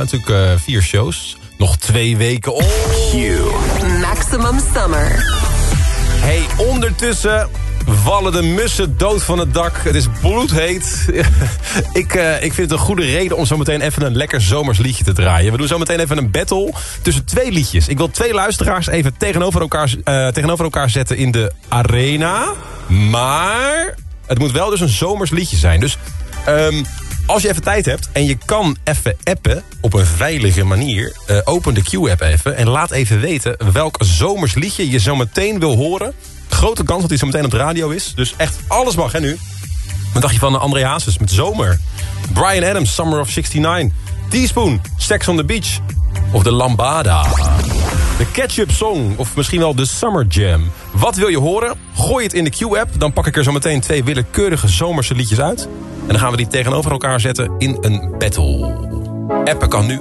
Natuurlijk 4 shows. Nog 2 weken. Oh. Maximum Summer. Hey, ondertussen vallen de mussen dood van het dak. Het is bloedheet. Ik vind het een goede reden om zo meteen even een lekker zomers liedje te draaien. We doen zo meteen even een battle tussen 2 liedjes. Ik wil 2 luisteraars even tegenover elkaar zetten in de arena. Maar het moet wel dus een zomers liedje zijn. Dus als je even tijd hebt en je kan even appen op een veilige manier, open de Q-app even en laat even weten welk zomers liedje je zo meteen wil horen. Grote kans dat hij zo meteen op de radio is. Dus echt alles mag, hè, nu. Wat dacht je van André Hazes met Zomer? Bryan Adams, Summer of 69. Teaspoon, Sex on the Beach. Of de Lambada. De Ketchup Song. Of misschien wel de Summer Jam. Wat wil je horen? Gooi het in de Q-app. Dan pak ik er zo meteen 2 willekeurige zomerse liedjes uit. En dan gaan we die tegenover elkaar zetten in een battle. Appen kan nu.